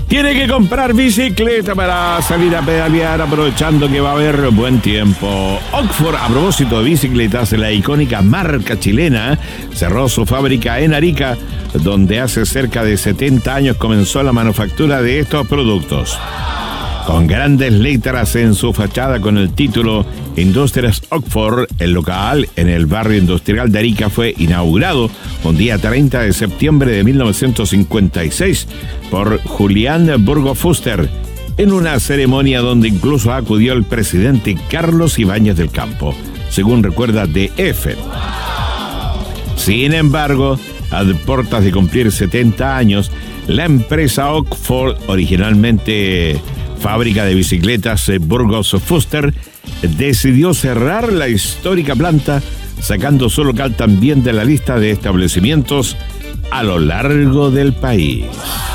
Tiene que comprar bicicleta para salir a pedalear aprovechando que va a haber buen tiempo. Oxford, a propósito de bicicletas, la icónica marca chilena cerró su fábrica en Arica, donde hace cerca de 70 años comenzó la manufactura de estos productos. Con grandes letras en su fachada con el título Industrias Oxford, el local en el barrio industrial de Arica fue inaugurado un día 30 de septiembre de 1956 por Julián Burgo Fuster, en una ceremonia donde incluso acudió el presidente Carlos Ibáñez del Campo, según recuerda DF. Sin embargo, a puertas de cumplir 70 años, la empresa Oxford, originalmente fábrica de bicicletas Burgos Fuster, decidió cerrar la histórica planta, sacando su local también de la lista de establecimientos a lo largo del país.